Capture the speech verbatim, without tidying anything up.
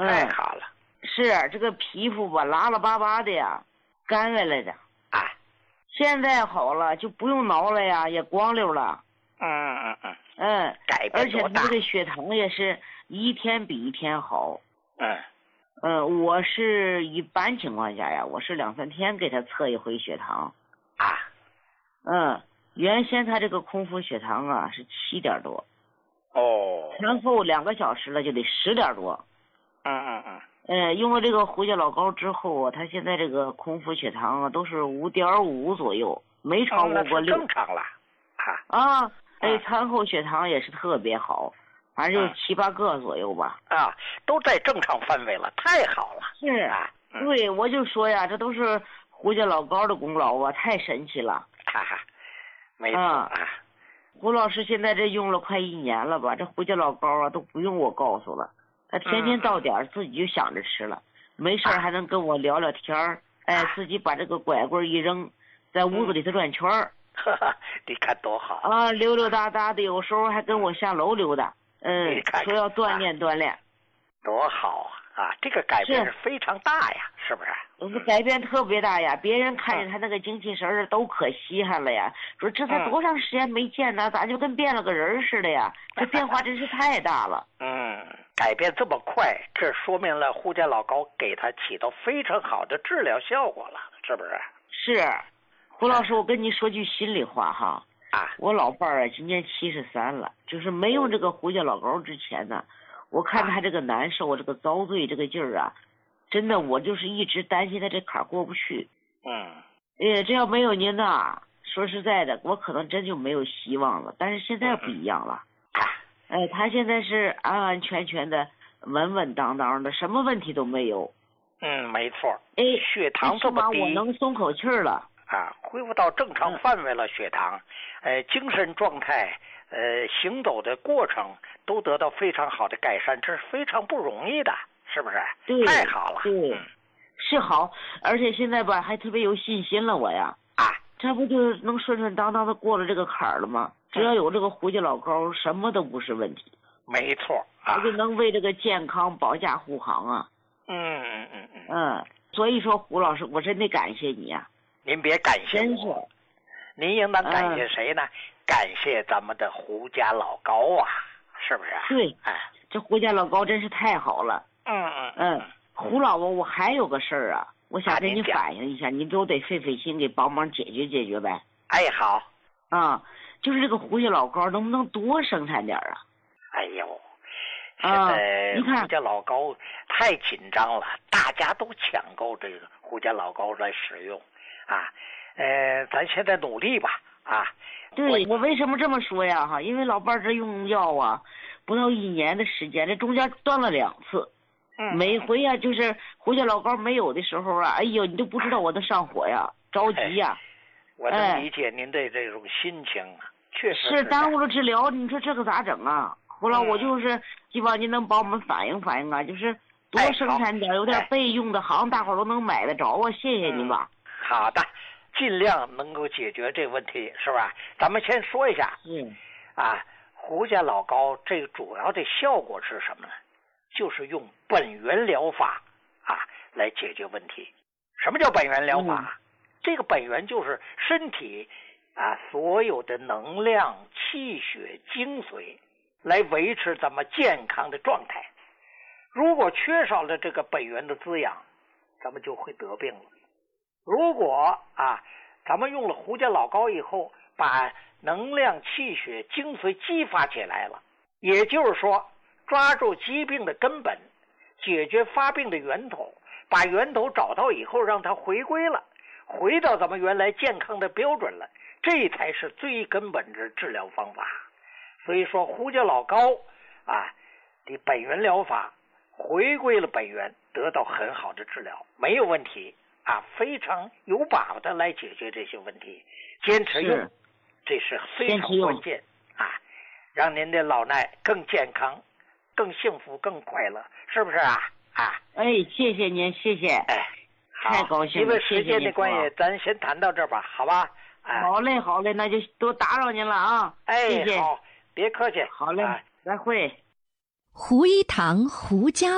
太好了。 是这个皮肤吧，拉拉巴巴的呀，干歪来着。 啊， 现在好了，就不用挠了呀，也光溜了。 嗯嗯嗯。 嗯， 改而且变多大？ 这个血糖也是一天比一天好。 嗯。 嗯，我是一般情况下呀，我是两三天给他测一回血糖。 啊。 嗯，原先他这个空腹血糖啊是七点多。 哦。 然后两个小时了就得十点多。 嗯嗯嗯。 呃，用了这个胡椒老膏之后啊，他现在这个空腹血糖啊都是五点五左右，没超过过六。 正常了。 啊。啊，哎，餐后血糖也是特别好，反正就七八个左右吧。 啊，都在正常范围了，太好了。 是啊。嗯、对，我就说呀，这都是胡椒老膏的功劳啊，太神奇了。 哈哈，没错啊。 胡老师现在这用了快一年了吧？这胡椒老膏啊都不用我告诉了，他天天到点自己就想着吃了，嗯、没事还能跟我聊聊天儿，啊、哎，自己把这个拐棍一扔，在屋子里头转圈儿。 哈哈，你看多好啊！溜溜达达的，有时候还跟我下楼溜达。嗯，看看说要锻炼锻炼。 多好啊！啊，这个改变是非常大呀，是不是？ 嗯，改变特别大呀！别人看见他那个精气神儿都可稀罕了呀，说这才多长时间没见呢，咋就跟变了个人似的呀？这变化真是太大了。 嗯，改变这么快，这说明了胡家老膏给他起到非常好的治疗效果了，是不是？ 是，胡老师，我跟你说句心里话哈。 啊。 我老伴儿啊，今年七十三了，就是没用这个胡椒老膏之前呢，我看他这个难受，这个遭罪这个劲儿啊。真的，我就是一直担心他这坎儿过不去。 嗯。 呃，这要没有您呐，说实在的，我可能真就没有希望了。但是现在不一样了。 啊。 哎，他现在是安安全全的、稳稳当当的，什么问题都没有。 嗯，没错。 哎， 血糖这么低， 我能松口气儿了。 啊，恢复到正常范围了，嗯、血糖，呃，精神状态，呃，行走的过程都得到非常好的改善，这是非常不容易的。是不是？ 对， 太好了。 对，嗯、是好，而且现在吧还特别有信心了，我呀。 啊， 这不就能顺顺当当的过了这个坎儿了吗？只要有这个胡椒老膏，什么都不是问题。 没错啊， 我就能为这个健康保驾护航啊。 嗯嗯嗯嗯。 嗯，所以说胡老师，我真得感谢你啊。 您别感谢我， 真是。 您应当感谢谁呢？嗯、感谢咱们的胡家老膏啊，是不是？ 对， 哎， 这胡家老膏真是太好了。 嗯嗯嗯，胡老伯，我还有个事儿啊，我想跟你反映一下，你给我得费费心给帮忙解决解决呗。 哎，好。 啊，就是这个胡椒老膏能不能多生产点啊？ 哎呦，现在你看胡椒老膏太紧张了，大家都抢购这个胡椒老膏来使用啊。呃，咱现在努力吧啊。 对，我为什么这么说呀？哈，因为老伴儿这用药啊，不到一年的时间，这中间断了两次。 嗯， 每回呀、啊，就是胡椒老膏没有的时候啊，哎呦，你都不知道我的上火呀，着急呀。 哎、我能理解您的这种心情啊，哎、确实是。 是耽误了治疗，你说这个咋整啊？后来我就是希望您能帮我们反映反映啊，就是多生产点， 哎、 有点备用的，好像大伙都能买得着啊。谢谢您吧。 嗯、好的，尽量能够解决这个问题，是吧？咱们先说一下。 嗯。 啊，胡椒老膏这个主要的效果是什么呢？就是用本源疗法啊来解决问题。什么叫本源疗法？嗯、这个本源就是身体啊所有的能量、气血、精髓，来维持咱们健康的状态。如果缺少了这个本源的滋养，咱们就会得病了。如果啊咱们用了胡椒老膏以后，把能量、气血、精髓激发起来了，也就是说抓住疾病的根本，解决发病的源头，把源头找到以后让它回归了，回到咱们原来健康的标准了，这才是最根本的治疗方法。所以说胡椒老膏啊的本源疗法回归了本源，得到很好的治疗，没有问题啊，非常有把握的来解决这些问题，坚持用，是这是非常关键啊，让您的老衲更健康、更幸福、更快乐，是不是啊？啊！ 哎，谢谢您，谢谢。 哎， 太高兴了。 因为时间的关系，咱先谈到这儿吧，好吧？ 哎、好嘞，好嘞，那就多打扰您了啊！ 哎， 谢谢， 好，别客气。 好嘞，再会。 胡一堂胡家